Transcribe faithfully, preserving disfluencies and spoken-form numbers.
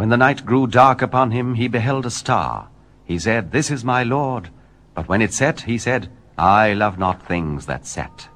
When the night grew dark upon him, he beheld a star. He said, This is my Lord. But when it set, he said, I love not things that set.